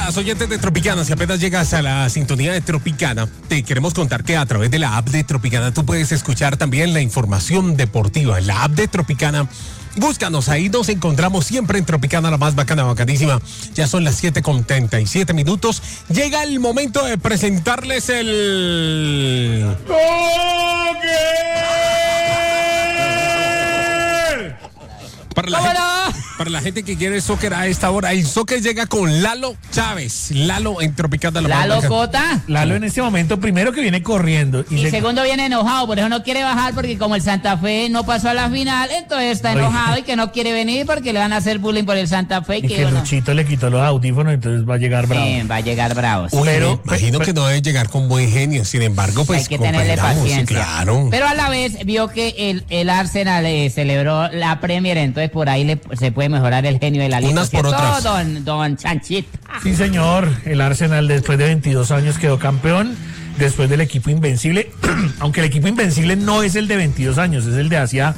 las oyentes de Tropicana, si apenas llegas a la sintonía de Tropicana, te queremos contar que a través de la app de Tropicana tú puedes escuchar también la información deportiva. En la app de Tropicana, búscanos, ahí nos encontramos siempre en Tropicana, la más bacana, bacanísima. Ya son las 7:37. Llega el momento de presentarles el... Para la gente que quiere soccer a esta hora, el soccer llega con Lalo Chávez. Lalo en Tropicana. Lalo Cota. Lalo en este momento, primero que viene corriendo. Y segundo viene enojado, por eso no quiere bajar, porque como el Santa Fe no pasó a la final, entonces está enojado y que no quiere venir porque le van a hacer bullying por el Santa Fe. Y que Luchito le quitó los audífonos, entonces va a llegar bravo. Va a llegar bravo. Sí. Pero imagino que no debe llegar con buen genio. Sin embargo, pues hay que tenerle paciencia. Sí, claro. Pero a la vez vio que el Arsenal celebró la Premier, entonces por ahí se puede mejorar el genio de la liga. Unas por otras. Don Chanchito. Sí, señor. El Arsenal después de 22 años quedó campeón. Después del equipo invencible. Aunque el equipo invencible no es el de 22 años, es el de hacía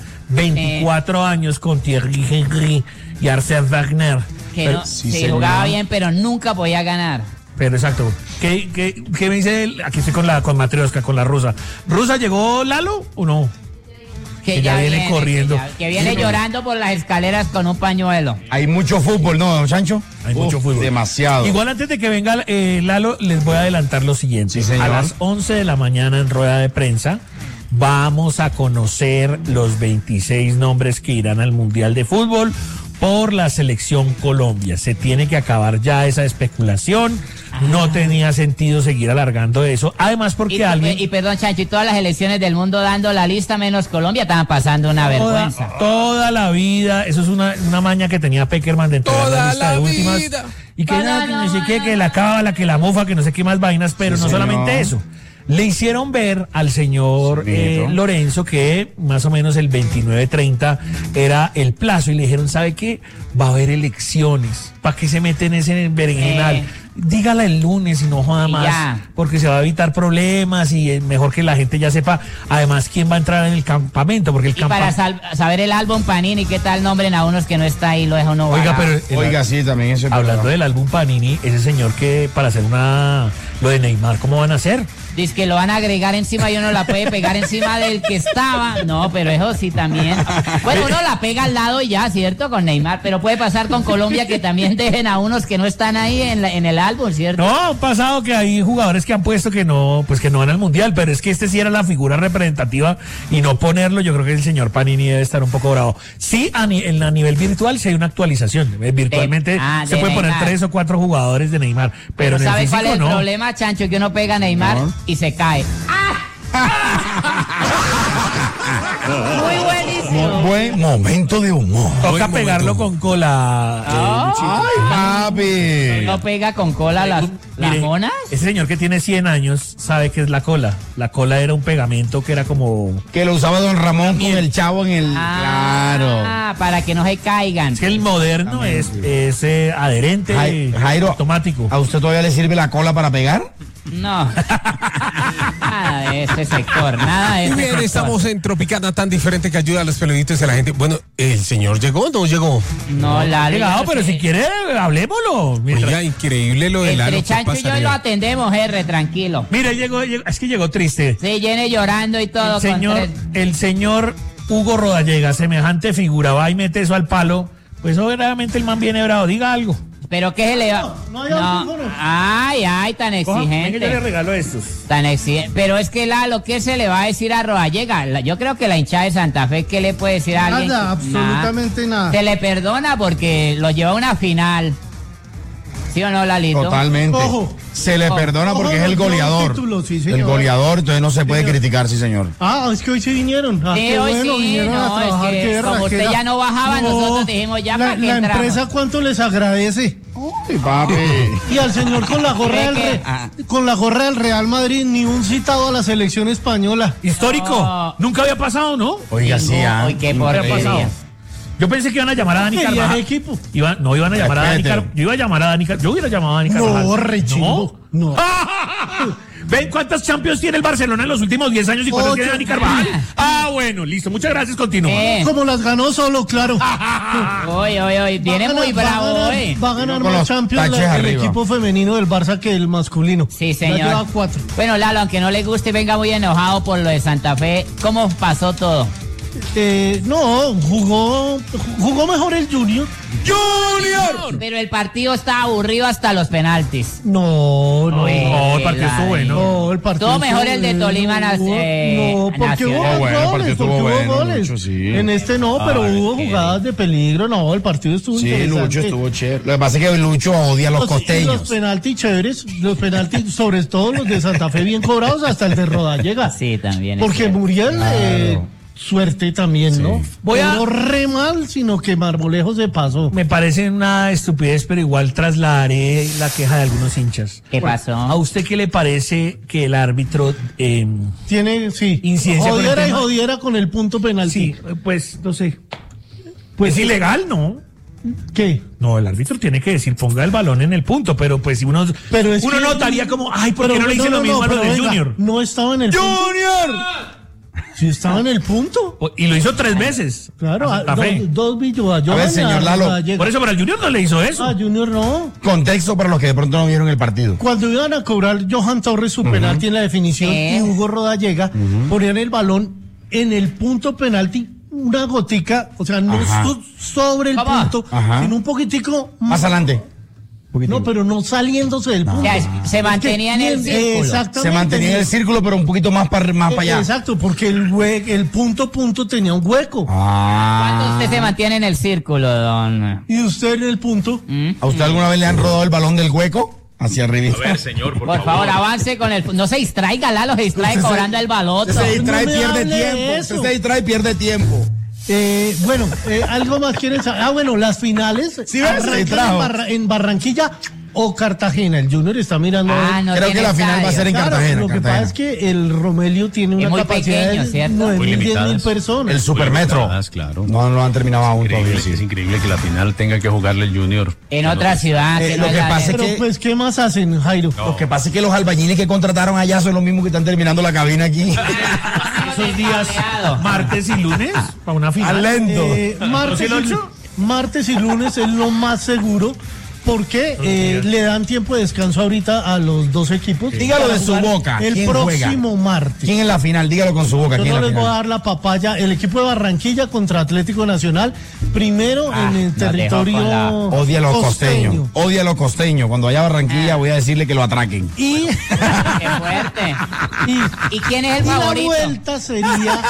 24 años con Thierry Henry y Arsène Wenger. Que jugaba bien, pero nunca podía ganar. Pero exacto. ¿Qué me dice él? Aquí estoy con Matrioska, con la rusa. ¿Rusa llegó Lalo o no? Que ya viene corriendo. Que viene llorando por las escaleras con un pañuelo. Hay mucho fútbol, ¿no, don Chancho? Hay mucho fútbol. Demasiado. Igual antes de que venga Lalo, les voy a adelantar lo siguiente. Sí, señor. A las 11 de la mañana en rueda de prensa vamos a conocer los 26 nombres que irán al Mundial de Fútbol por la selección Colombia. Se tiene que acabar ya esa especulación. No tenía sentido seguir alargando eso. Además, porque Y perdón, Chancho, y todas las elecciones del mundo dando la lista menos Colombia estaban pasando una vergüenza. Toda la vida. Eso es una maña que tenía Peckerman de entregar la lista de últimas. Y que no sé qué, que la cábala, que la mofa, que no sé qué más vainas, pero sí, no solamente eso. Le hicieron ver al señor Lorenzo que más o menos el 29-30 era el plazo y le dijeron, ¿sabe qué? Va a haber elecciones. ¿Para qué se meten ese berenjenal? Dígala el lunes y no joda más, porque se va a evitar problemas y es mejor que la gente ya sepa, además, quién va a entrar en el campamento, porque para saber el álbum Panini, qué tal nombren a unos que no está ahí, lo deja uno. Oiga, sí, también eso. Hablando del álbum Panini, ese señor que para hacer lo de Neymar, ¿cómo van a hacer? Dice que lo van a agregar encima y uno la puede pegar encima del que estaba. No, pero eso sí también. Bueno, uno la pega al lado y ya, ¿cierto? Con Neymar, pero puede pasar con Colombia que también dejen a unos que no están ahí en el álbum, ¿cierto? No, ha pasado que hay jugadores que han puesto que no van al Mundial, pero es que este sí era la figura representativa y no ponerlo, yo creo que el señor Panini debe estar un poco bravo. Sí, a nivel virtual sí hay una actualización. Virtualmente se puede poner 3 o 4 jugadores de Neymar, pero en el ¿sabe cuál es el no. problema, Chancho? Que uno pega a Neymar y se cae. Muy buenísimo. Buen momento de humor. Toca pegarlo con cola. Ay, papi. ¿No pega con cola las monas? Ese señor que tiene 100 años sabe qué es la cola. La cola era un pegamento que era como... Que lo usaba don Ramón con el chavo en el... Claro. Para que no se caigan. Es que el moderno es adherente, Jairo, automático. ¿A usted todavía le sirve la cola para pegar? No. Nada de ese sector, nada de ese Bien, sector. estamos en Tropicana, tan diferente que ayuda a los periodistas y a la gente. Bueno, ¿el señor llegó o no llegó? No, llegado, pero si quiere, hablémoslo. Oiga, increíble lo de Lalo. Entre Chancho y yo lo atendemos, tranquilo. Mire, es que llegó triste. Sí, viene llorando y todo. El señor Hugo Rodallega, semejante figura, va y mete eso al palo. Pues obviamente el man viene bravo, diga algo. ¿Pero qué se le va? No. Ay, tan exigente. Yo le regalo estos. Tan exigente. Pero es que Lalo, ¿qué se le va a decir a Rodallega? Yo creo que la hinchada de Santa Fe, ¿qué le puede decir a alguien? Nada, absolutamente nada. Se le perdona porque lo lleva a una final. ¿Sí o no, Lalito? Totalmente. Ojo. Se le perdona porque es el goleador. Sí, señor. El goleador, entonces no se puede criticar, sí, señor. Es que hoy sí vinieron. Sí, hoy sí, vinieron a trabajar. Es que como usted ya no bajaba, nosotros dijimos ya para que la empresa cuánto les agradece. Uy, papi. Y al señor con la gorra del Real Madrid, ni un citado a la selección española. Histórico. No. Nunca había pasado, ¿no? Oiga, sí, Uy, qué porquería. Yo pensé que iban a llamar a Dani Carvajal. Equipo. Iban a llamar a Dani Carvajal. Yo iba a llamar a Dani Carvajal. Yo hubiera llamado a Dani Carvajal. No, rechimbo. No. ¿Ven cuántas Champions tiene el Barcelona en los últimos 10 años y cuántas tiene Dani Carvajal? Bueno, listo. Muchas gracias, continúa. Como las ganó solo, claro. Hoy, viene muy bravo hoy. Va a ganar Con más los Champions taches el arriba. equipo femenino del Barça que el masculino. Sí, Ya señor. lleva 4. Bueno, Lalo, aunque no le guste y venga muy enojado por lo de Santa Fe, ¿cómo pasó todo? No, jugó mejor el Junior. ¡Junior! Pero el partido está aburrido hasta los penaltis. No, el partido estuvo bueno. No, el partido Estuvo mejor el de Tolima No, porque hubo Nacional. Bueno, el partido goles, estuvo porque hubo bueno, goles. Lucho, sí. En este no, pero hubo jugadas de peligro. No, el partido estuvo Sí, interesante. Lucho estuvo chévere. Lo que pasa es que Lucho odia a los Los costeños. penaltis chéveres, los penaltis, sobre todo los de Santa Fe bien cobrados, hasta el de Rodallega. Sí, también. es Porque cierto. Muriel, suerte también, ¿no? Voy a- No re mal, sino que Marmolejo se pasó. Me parece una estupidez, pero igual trasladaré la queja de algunos hinchas. ¿Qué pasó? ¿A usted qué le parece que el árbitro... Tiene, sí, Incidencia con el jodiera y tema. jodiera con el punto penalti. sí, pues, no sé. Pues es ilegal, ¿no? ¿Qué? No, el árbitro tiene que decir, ponga el balón en el punto, pero pues si uno Pero es que- notaría como, ay, ¿por qué no le hice lo mismo a los pero del venga, Junior? No estaba en el punto. ¡Junior! Sí, estaba en el punto. Y lo hizo 3 veces. Claro, a Santa Fe. dos Villoa. A ver, señor Lalo, Por eso, para el Junior no le hizo eso. Junior no. Contexto para los que de pronto no vieron el partido. Cuando iban a cobrar Johan Torres su penalti en la definición Sí. y Hugo Rodallega, ponían el balón en el punto penalti, una gotica, o sea, no Ajá. sobre el ¿Cómo? punto, Ajá. sino un poquitico Más adelante. No, pero no saliéndose del punto. O sea, se mantenía en el círculo. Exactamente. Se mantenía en el círculo, pero un poquito más para allá. Exacto, porque el punto tenía un hueco. ¿Cuánto usted se mantiene en el círculo, don? Y usted en el punto. ¿A usted alguna vez le han rodado el balón del hueco? Hacia arriba. A ver, señor, Por favor, avance con el... No se distraiga, Lalo, se distrae cobrando el baloto. Usted se distrae, No me pierde hable de tiempo. eso. Usted se distrae, pierde tiempo. Bueno, algo más quieren saber. Bueno, las finales Sí, ves, arrancan se trajo. en Barranquilla o Cartagena. El Junior está mirando. No Creo tiene que la final va a estadio. ser en Claro, Cartagena. lo que Cartagena. pasa es que el Romelio tiene una muy capacidad pequeño, de ¿cierto? 9.000, Muy 10.000 limitadas. personas. El supermetro. limitadas, claro. No lo han terminado aún todavía. Es increíble que la final tenga que jugarle el Junior. En otra ciudad. que lo no que haya- pasa es Pero que- pues, ¿qué más hacen, Jairo? Lo que pasa es que los albañiles que contrataron allá son los mismos que están terminando la cabina aquí. Esos días, Baleado. martes y lunes, para una final. Al lento. Martes, ¿No es el 8? martes y lunes es lo más seguro. Porque le dan tiempo de descanso ahorita a los dos equipos. Dígalo para de su jugar boca. El ¿Quién próximo martes. ¿Quién en la final? Dígalo con su boca. Yo ¿Quién no en la les voy a final? dar la papaya. El equipo de Barranquilla contra Atlético Nacional. Primero en el nos dejó territorio con la- Odia a los costeños. Odia a los costeños. Cuando vaya a Barranquilla voy a decirle que lo atraquen. Y, Qué fuerte. ¿Y quién es el y la favorito? vuelta sería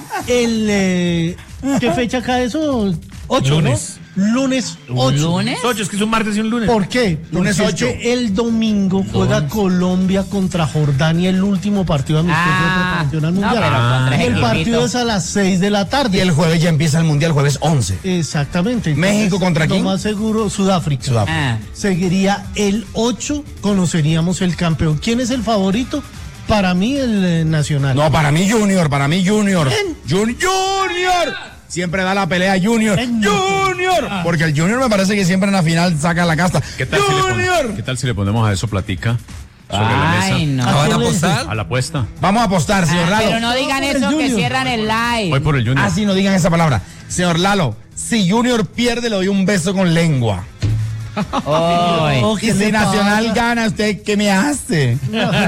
el... ¿Qué fecha acá eso? 8, Lunes. ¿no? Lunes 8. ¿Lunes? 8, es que es un martes y un lunes. ¿Por qué? Lunes Porque es 8. que el domingo juega Colombia contra Jordania, el último partido amistoso de preparación al no, Mundial. pero con tres Y el equipitos. partido es a las 6 de la tarde. Y el jueves ya empieza el Mundial, jueves 11. Exactamente. ¿México contra quién? Lo más seguro, Sudáfrica. Sudáfrica. Ah, Seguiría el 8, conoceríamos el campeón. ¿Quién es el favorito? Para mí, el Nacional. No, para mí Junior. ¿Quién? Junior. Siempre da la pelea Junior. ¿Quién? Junior. Porque el Junior me parece que siempre en la final saca la casta. ¿Qué tal, Junior. ¿Qué tal si le ponemos a eso platica sobre la ay, mesa? no. ¿A quién le apostar? A la apuesta. Vamos a apostar, señor Lalo. Pero no digan Vamos por el eso que Junior. cierran el live. Voy por el Junior. Así no digan esa palabra. Señor Lalo, si Junior pierde, le doy un beso con lengua. Ay. Oh, Y ¿qué si le Nacional pasa? gana, ¿usted qué me hace?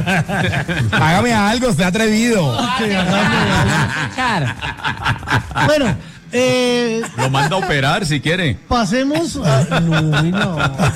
Hágame algo, usted atrevido. Que hagamos- Escuchar. Bueno, Lo manda a operar si quiere. pasemos a... Uy, no.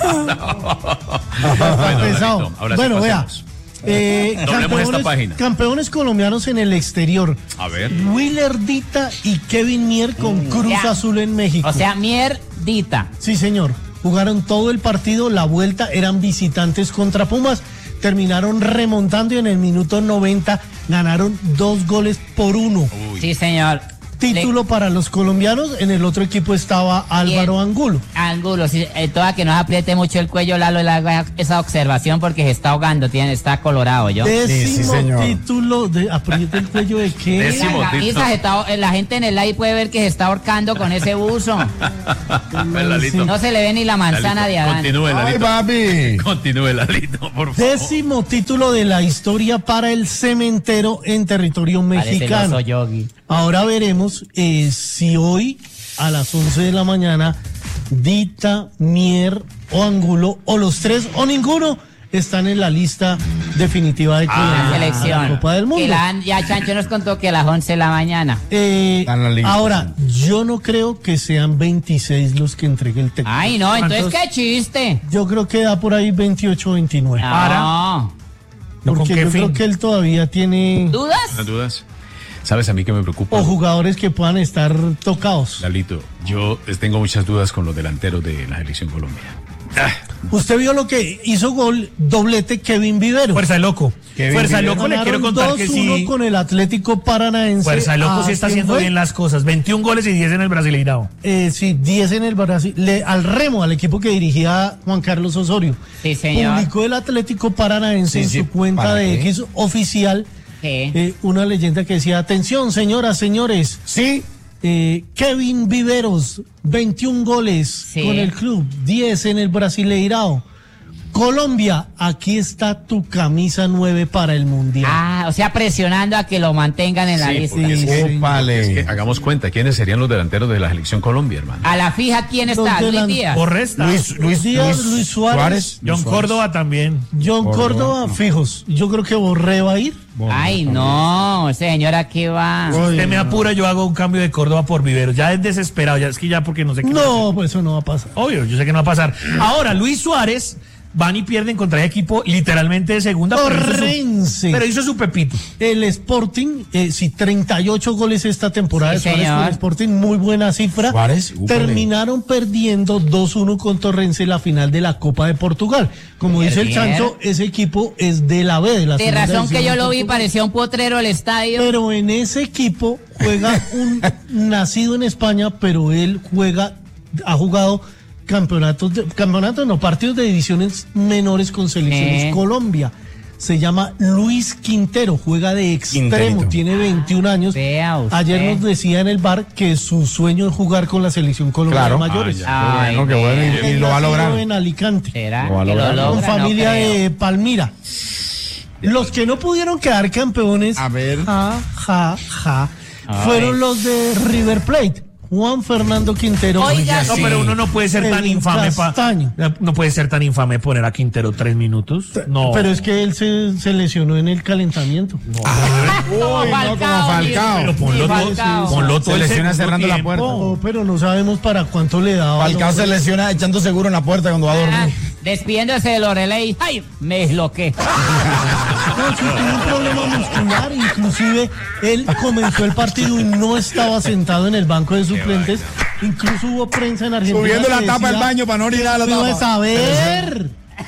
Bueno, Pesado. Lalito, ahora sí Bueno, vea. pasemos. Doblemos esta página. Campeones colombianos en el exterior. A ver. Willer Dita y Kevin Mier con Cruz Ya. Azul en México. O sea, mierdita. Sí, señor. Jugaron todo el partido, la vuelta, eran visitantes contra Pumas. Terminaron remontando y en el minuto 90 ganaron 2-1. Sí, señor. título para los colombianos. En el otro equipo estaba Álvaro Angulo. Angulo, sí, toda que no se apriete mucho el cuello, Lalo, le haga esa observación porque se está ahogando, está colorado, ¿yo? Décimo señor. título de apriete el cuello de qué. Décimo La camisa la gente en el live puede ver que se está ahorcando con ese buzo. Lalito. No se le ve ni la manzana de Adán. Continúe, Ay, Lalito. papi. Continúe, Lalito, por favor. Décimo título de la historia para el cementero en territorio Parece el mexicano. oso Yogi. Ahora veremos si hoy a las 11 de la mañana Dita, Mier o Angulo o los tres o ninguno están en la lista definitiva de Colombia La selección. a la Copa del Mundo. Ya Chancho nos contó que a las 11 de la mañana. Están en la lista. Ahora, yo no creo que sean 26 los que entregue el técnico. Ay, no, entonces ¿Cuántos? qué chiste. Yo creo que da por ahí 28 o 29. No. ¿No, con Porque qué yo creo fin? que él todavía tiene ¿Dudas? ¿No dudas? ¿Sabes a mí que me preocupa? o jugadores que puedan estar tocados. Lalito, yo tengo muchas dudas con los delanteros de la selección Colombia. Usted vio lo que hizo gol, doblete Kevin Vivero. Fuerza de Loco. Kevin Fuerza de Vivero. Loco, le quiero Ganaron contar que 2-1 sí. con el Atlético Paranaense. Fuerza de Loco sí está ¿Quién haciendo fue? bien las cosas. 21 goles y 10 en el Brasileirao. Sí, 10 en el Brasil. Al Remo, al equipo que dirigía Juan Carlos Osorio. Sí, señor. Publicó el Atlético Paranaense Sí, en sí, su cuenta ¿para de qué? X oficial Sí. una leyenda que decía: atención, señoras, señores. Sí. Kevin Viveros, 21 goles Sí. con el club, 10 en el Brasileirao. Colombia, aquí está tu camisa 9 para el Mundial. Ah, o sea, presionando a que lo mantengan en la Sí, lista. porque es que- Ópale. es que hagamos cuenta, ¿quiénes serían los delanteros de la selección Colombia, hermano? A la fija, ¿quién Los está? Luis delan- Díaz. Corresta. Luis Díaz, Luis Suárez, John Córdoba también. John Córdoba, fijos. Yo creo que Borré va a ir. Ay, no, ese señor aquí va. Si usted me apura, yo hago un cambio de Córdoba por Vivero. Ya es desesperado, ya es que ya porque no sé qué. No, pues eso no va a pasar. Obvio, yo sé que no va a pasar. Ahora, Luis Suárez van y pierden contra el equipo literalmente de segunda. Torrense. Pero hizo su pepito. El Sporting, sí, 38 goles esta temporada Sí, de Suárez con señor. el Sporting, muy buena cifra. Suárez, úpale. Terminaron perdiendo 2-1 con Torrense en la final de la Copa de Portugal. Como dice el Pierden. Chancho, ese equipo es de la B, de la De segunda razón que división yo de lo vi, Portugal. parecía un potrero el estadio. Pero en ese equipo juega un nacido en España, pero él ha jugado partidos de divisiones menores con selecciones Colombia. Se llama Luis Quintero, juega de extremo, Quinterito. tiene 21 años. Vea usted. Ayer nos decía en el bar que su sueño es jugar con la selección colombiana Claro. de mayores. Ay, Qué bueno, y Él lo va a nacido lograr. en Alicante, ¿Será Lo va a que lograr. lo con logra? familia No creo. de Palmira. Los que no pudieron quedar campeones, A ver. fueron los de River Plate. Juan Fernando Quintero. Oiga, No, sí. pero uno no puede ser tan El infame Castaño. no puede ser tan infame poner a Quintero 3 minutos. No. Pero es que él se lesionó en el calentamiento. Como no, como Falcao. Pero ponlo Sí, todo, Falcao. ponlo todo Se el lesiona segundo cerrando la tiempo. puerta. No, pero no sabemos para cuánto le daba. Falcao se lesiona echando seguro en la puerta cuando va a Ah, dormir. despidiéndose de Lorelei. Ay, me desloqué. No, sí, tuvo un problema muscular, inclusive él comenzó el partido y no estaba sentado en el banco de suplentes. Incluso hubo prensa en Argentina. Subiendo que la tapa del decía, baño para no orinar la "No iba a tapa". saber.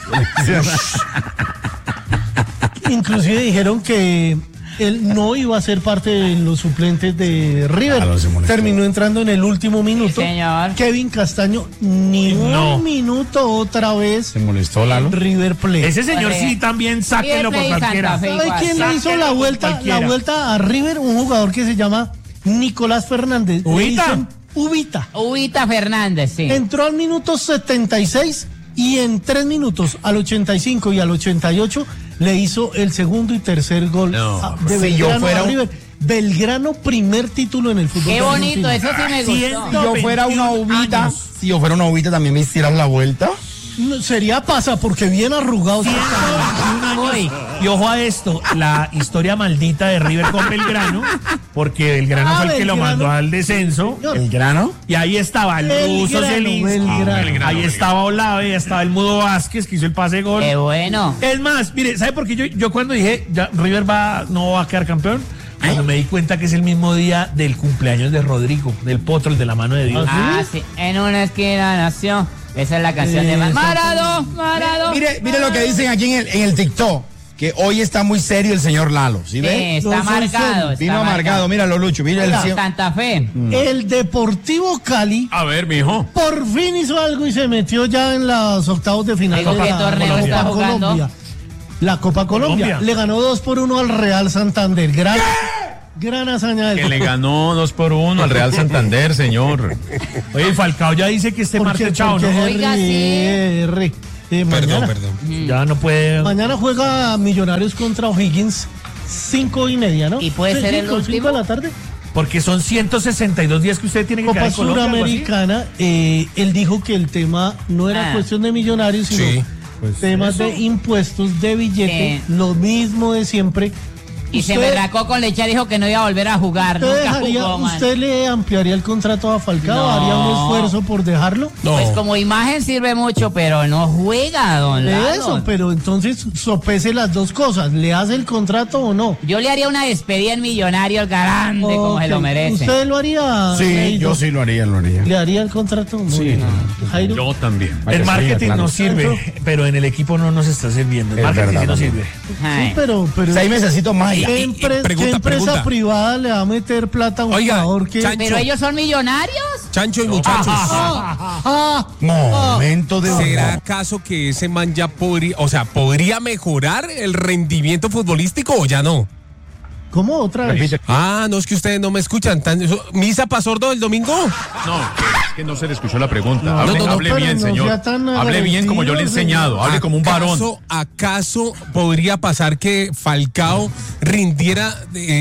Inclusive dijeron que él no iba a ser parte de los suplentes de River. Claro, se molestó. Terminó entrando en el último minuto. Sí, señor. Kevin Castaño, ni No. un minuto otra vez. Se molestó Lalo. River Plate. Ese señor sí también sáquenlo por River Plate y cualquiera. Santa Fe. ¿Sabe igual. quién le hizo Sáquenlo la por vuelta, cualquiera. a River? Un jugador que se llama Nicolás Fernández. Le ¿Ubita? dicen Ubita. Ubita Fernández, sí. Entró al minuto 76 y en 3 minutos, al 85 y al 88, le hizo el segundo y tercer gol No, de si yo Belgrano fuera a un- River. Belgrano, primer título en el fútbol. Qué bonito, argentino. eso sí me gustó. Ciento- Si yo fuera una 21 ubita, años. si yo fuera una ubita también me hicieras la vuelta. No, sería pasa porque bien arrugado. 121 años. Uy. Y ojo a esto, la historia maldita de River con Belgrano, porque Belgrano fue el que lo Belgrano. mandó al descenso. El grano. Y ahí estaba el ruso Belgrano, Zielinski, Belgrano. ahí estaba Olave, ahí estaba el Mudo Vázquez que hizo el pase de gol. Qué bueno. Es más, mire, ¿sabe por qué yo cuando dije ya River no va a quedar campeón? Cuando me di cuenta que es el mismo día del cumpleaños de Rodrigo, del potro, el de la mano de Dios. Ah, sí. En una esquina nació. Esa es la canción de Exacto. Marado. Mire lo que dicen aquí en el TikTok. que hoy está muy serio el señor Lalo, ¿sí ve? Está No, soy marcado. serio. está Vino amargado, marcado. míralo, Lucho, mira el Santa Fe. El Deportivo Cali A ver, mijo. por fin hizo algo y se metió ya en los octavos de final Digo, de ¿qué la torneo Copa está jugando? Colombia. La Copa Colombia. Colombia. Le ganó 2-1 al Real Santander. Gran hazaña del Que le ganó 2-1 al Real Santander, señor. Oye, Falcao ya dice que este martes chao, ¿no? Oiga, sí. Mañana, Perdón. Ya no puede. mañana juega Millonarios contra O'Higgins, 5:30, ¿no? ¿Y puede ser el 5 último? de la tarde. Porque son 162 días que usted tiene que quedar Copa en Colombia, algo así. Suramericana, él dijo que el tema no era cuestión de Millonarios, sino Sí. temas de impuestos, de billete, Sí. lo mismo de siempre. Y se Usted- berracó con Lecha, dijo que no iba a volver a jugar. ¿Usted, Nunca jugó, man. ¿Usted le ampliaría el contrato a Falcao? No. ¿Haría un esfuerzo por dejarlo? No. Pues como imagen sirve mucho, pero no juega, don Lalo. Eso, pero entonces sopese las dos cosas. ¿Le hace el contrato o no? Yo le haría una despedida en Millonarios grande, como se lo Ok. merece. ¿Usted lo haría? Sí, Neido? yo sí lo haría. ¿Le haría el contrato? Muy bien. Jairo. Yo también. El marketing claro. no sirve, pero en el equipo no nos está sirviendo. El Es marketing verdad, sí no también. sirve. Ay. Sí, pero 6 mesecitos más. ¿qué, y empresa pregunta. privada le va a meter plata a un Oiga, jugador que... Chancho. Pero ellos son millonarios. Chancho y muchachos. Momento de ¿Será acaso que ese man ya podría mejorar el rendimiento futbolístico o ya no? ¿Cómo otra vez? Repite. Ah, no es que ustedes no me escuchan. ¿Misa para sordo el domingo? No, es que no se le escuchó la pregunta. No, Hable, no, hable pero bien, no señor. sea tan Hable bien como yo le he agresivo, enseñado. Hable como un varón. ¿Acaso podría pasar que Falcao rindiera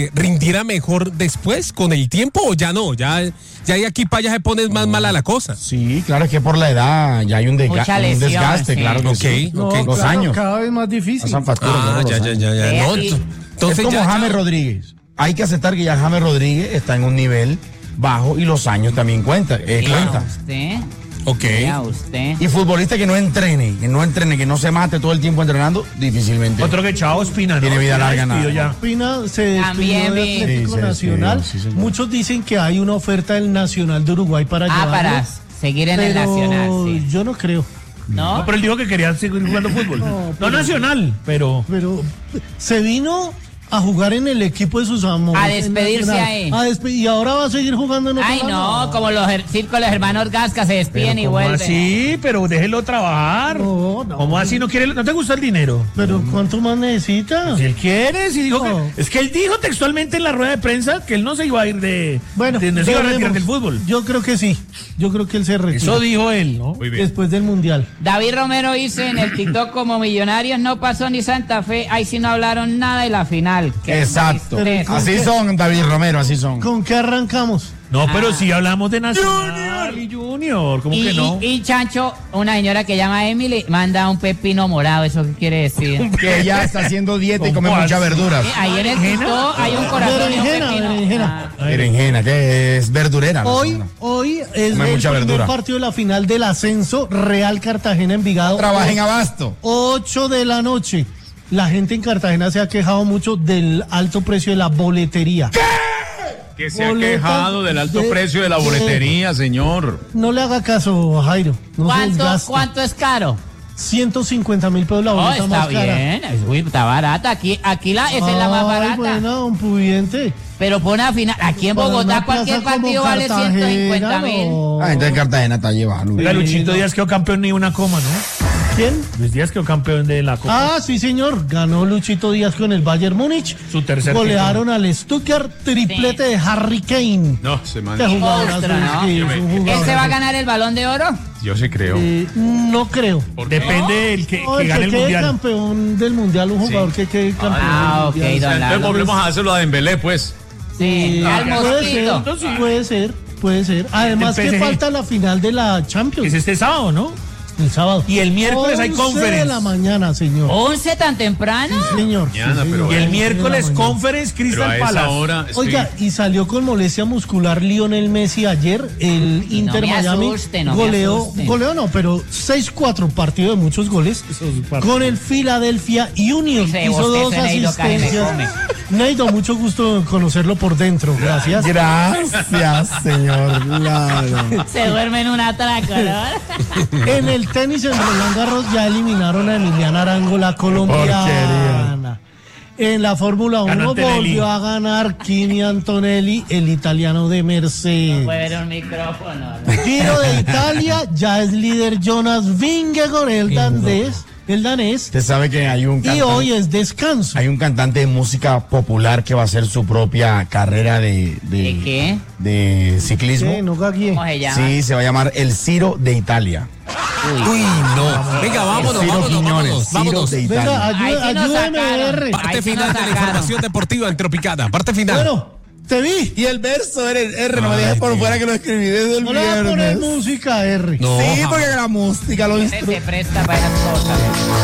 mejor después, con el tiempo, o ya no? Ya de aquí para allá se pone más mala la cosa. Sí, claro, es que por la edad ya hay un, Mucha un lesión, desgaste, sí. claro que Ok, sí. No, ok. Los claro, años. cada vez más difícil. Pasan facturas, Ah, ¿no? ya. Los años. No, Sí. entonces es como ya- James Rodríguez. Hay que aceptar que ya James Rodríguez está en un nivel bajo y los años también cuentan. Cuenta. Usted. Ok. Vea usted. Y futbolista que no entrene, que no se mate todo el tiempo entrenando, difícilmente. Otro que chao, Espina. ¿no? Tiene vida Ya larga, despidió nada. ya. Pina se También despidió de vi. Atlético Sí, se despidió, Nacional. sí, señor. Muchos dicen que hay una oferta del Nacional de Uruguay para llevarlo. Para seguir en el pero Nacional, sí. yo no creo. No, ¿No? pero él dijo que quería seguir jugando fútbol. No nacional, pero. Pero se vino a jugar en el equipo de sus amores. A despedirse en ahí. Y ahora va a seguir jugando en otro Ay, lado. no, como los circos los hermanos Gasca se despiden y ¿Cómo vuelven. así? Pero déjelo trabajar. No. ¿Cómo así? ¿No te gusta el dinero? Pero ¿cuánto más necesita? Si él quiere, si dijo No. que. Es que él dijo textualmente en la rueda de prensa que él no se iba a ir de. Bueno, no se iba a retirar veremos. del fútbol. Yo creo que sí. Yo creo que él se retira. Eso dijo él, ¿no? Muy bien. Después del Mundial. David Romero dice en el TikTok como Millonarios no pasó ni Santa Fe, ahí sí no hablaron nada de la final. Qué Exacto. tristeza. Así son, David Romero, así son. ¿Con qué arrancamos? No, pero si hablamos de Nacional y Junior, ¿cómo que no? Y Chancho, una señora que llama Emily, manda un pepino morado, ¿eso qué quiere decir? Que ella está haciendo dieta y come ¿Cómo muchas así? verduras. Ahí en el TikTok hay un corazón y un Berenjena, pepino. berenjena. Ah. Berenjena, que es verdurera. la Hoy señora. es Come el mucha primer verdura. partido de la final del ascenso Real Cartagena Envigado. Trabaja en Abasto. 8 de la noche. La gente en Cartagena se ha quejado mucho del alto precio de la boletería. Que se ha Boletas quejado del alto de- precio de la boletería, señor. No le haga caso, Jairo. No se desgaste. ¿Cuánto es caro? 150.000 pesos la Oh, boleta está más cara. bien, está barata. Aquí esa es la más Ay, barata. buena, un pudiente. Pero por una final, aquí en Para Bogotá una cualquier plaza como partido vale Cartagena, 150.000. no. La gente de Cartagena está llevando. Oiga, Luchito Díaz quedó campeón ni una coma, ¿no? ¿Quién? Luis Díaz quedó campeón de la Copa. Ah, sí, señor. Ganó Luchito Díaz con el Bayern Múnich. Su tercer Golearon al Stuttgart, triplete de Harry Kane. No, se man. Qué jugadorazo, Monstruo, ¿no? sí, es un ¿Él se jugadorazo. va a ganar el Balón de Oro? Yo sí creo. No creo. Depende del que, No, que el gane el quede mundial. campeón del mundial, un jugador que quede campeón. Ah, ok, del mundial. don Entonces Lalo. volvemos a hacerlo a Dembélé, pues. Sí, al mosquito. Puede ser. Además El que PSG. falta la final de la Es Champions este sábado, ¿no? el sábado. Y el miércoles hay 11 de conference. la mañana, señor. 11 tan temprano. Sí, señor. Mañana, Sí, pero señor. Y el 11 de la miércoles mañana. conference Pero a Crystal esa Palace. hora. Oiga, y salió con molestia muscular Lionel Messi ayer. El Inter me Miami asuste, no me goleó, asuste. pero 6-4 partido de muchos goles. Con el Philadelphia Union. Ese Hizo bostezo 2 de Neido casi me asistencias. come. Neido, mucho gusto en conocerlo por dentro. Gracias. Gracias, señor Lalo. Se duerme en un atraco, ¿no? En el tenis en Roland Garros ya eliminaron a Emiliana Arango, la colombiana. En la Fórmula 1 Antonelli. volvió a ganar Kimi Antonelli, el italiano de Mercedes. Puede ver un micrófono. Giro de Italia, ya es líder Jonas Vingegaard, el danés. Usted sabe que hay un Y cantante, hoy es descanso. hay un cantante de música popular que va a hacer su propia carrera ¿De qué? de ciclismo. ¿Qué? No cagué. ¿Cómo se llama? Sí, se va a llamar El Ciro de Italia. Uy, no. Venga, vámonos, Ciro vámonos, Quiñones, vámonos, Ciro vámonos. de Italia. Venga, Ahí sí nos ayúdeme, sacaron. R. Parte Ahí sí final nos de la sacaron. información deportiva en Tropicana. Parte final. Bueno, te vi. Y el verso, R, no me dejes por fuera que lo escribí desde el No le vas a poner viernes. música, R. No, Sí, jamás. porque la música lo Ese se presta para esas cosas.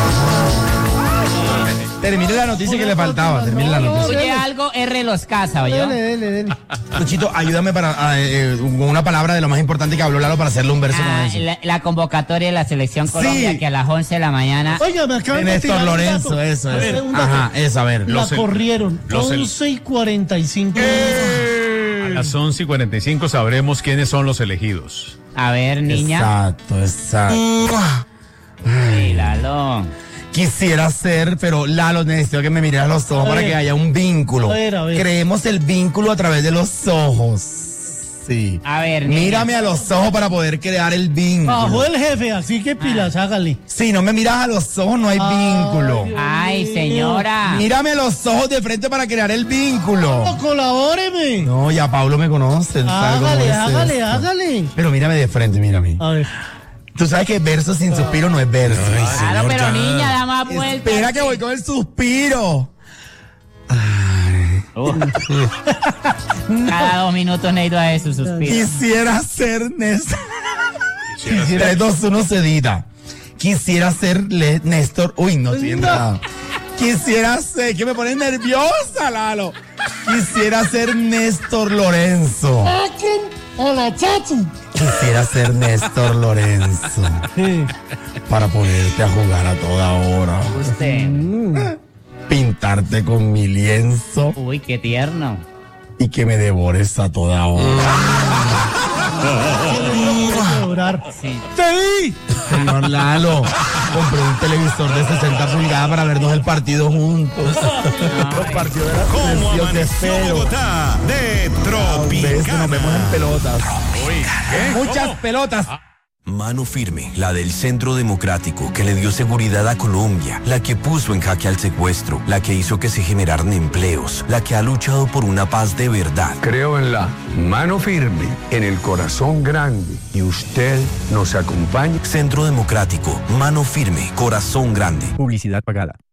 Termine la noticia que le faltaba, termine la noticia. Oye algo, R los casa, ¿oyó? Dele. Luchito, ayúdame con una palabra de lo más importante que habló Lalo para hacerle un verso Ah, con eso. la convocatoria de la selección Colombia, Sí. que a las 11 de la mañana. Oiga, me acaban de Néstor tirar un Lorenzo, dato. eso, A ver, eso. un dato. Ajá, eso, a ver. La corrieron los el- 11:45. A las 11:45 sabremos quiénes son los elegidos. A ver, niña. Exacto. Sí, Lalo. Quisiera ser, pero Lalo, necesito que me mire a los ojos A para ver. que haya un vínculo. A ver. Creemos el vínculo a través de los ojos. Sí. A ver, niña. Mírame a los ojos para poder crear el vínculo. Bajó el jefe, así que pilas, hágale. Si no me miras a los ojos, no hay vínculo. Ay, señora. Mírame a los ojos de frente para crear el vínculo. No, colabóreme. No, ya Pablo me conoce. él sabe cómo es esto. Hágale. Pero mírame de frente, mírame. A ver. Tú sabes que verso sin suspiro no es verso. Claro, pero ya. niña, da más vueltas. Espera que voy con el suspiro. Cada 2 minutos necesito a eso, suspiro. Quisiera ser Néstor. 3, 2, 1, cedida. Quisiera ser Néstor. Uy, no estoy entrado. Quisiera ser, que me pone nerviosa, Lalo. Quisiera ser Néstor Lorenzo. Hola, chachi. Quisiera ser Néstor Lorenzo. Para ponerte a jugar a toda hora. Usted. Pintarte con mi lienzo Uy, qué tierno. y que me devores a toda hora. Sí. ¡Te vi! Señor Lalo, compré un televisor de 60 pulgadas para vernos el partido juntos. Los partidos de la ¿Cómo selección de amaneció feo. Bogotá de Nos vemos en Tropicana? pelotas. Muchas pelotas. Mano firme, la del Centro Democrático, que le dio seguridad a Colombia, la que puso en jaque al secuestro, la que hizo que se generaran empleos, la que ha luchado por una paz de verdad. Creo en la mano firme, en el corazón grande, y usted nos acompaña. Centro Democrático, mano firme, corazón grande. Publicidad pagada.